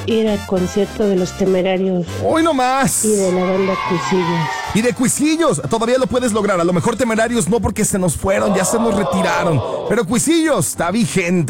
ir al concierto de los Temerarios ¡Hoy no más! y de la banda Cuisillos. Y de Cuisillos, todavía lo puedes lograr. A lo mejor Temerarios no, porque se nos fueron, ya se nos retiraron. Pero Cuisillos está vigente.